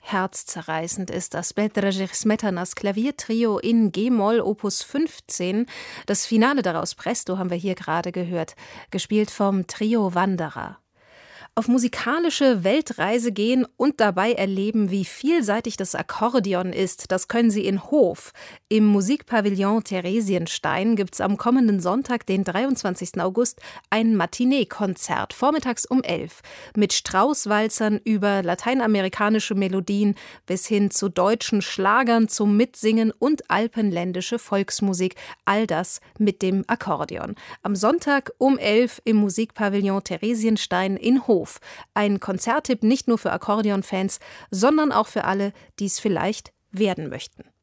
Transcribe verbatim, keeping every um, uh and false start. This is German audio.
Herzzerreißend ist das Bedřich Smetanas Klaviertrio in G-Moll Opus fünfzehn. Das Finale daraus, Presto, haben wir hier gerade gehört, gespielt vom Trio Wanderer. Auf musikalische Weltreise gehen und dabei erleben, wie vielseitig das Akkordeon ist, das können Sie in Hof. Im Musikpavillon Theresienstein gibt es am kommenden Sonntag, den dreiundzwanzigsten August, ein Matinee-Konzert, vormittags um elf, mit Strauß-Walzern über lateinamerikanische Melodien bis hin zu deutschen Schlagern zum Mitsingen und alpenländische Volksmusik, all das mit dem Akkordeon. Am Sonntag um elf im Musikpavillon Theresienstein in Hof. Ein Konzerttipp nicht nur für Akkordeonfans, sondern auch für alle, die es vielleicht werden möchten.